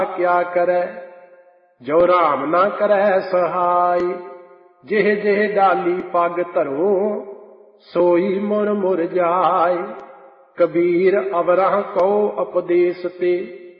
क्या करे, जो राम ना करे सहाय। जिह जिह डाली पग धरो, सोई मुर मुर जाय। कबीर अवरह कहो उपदेश ते,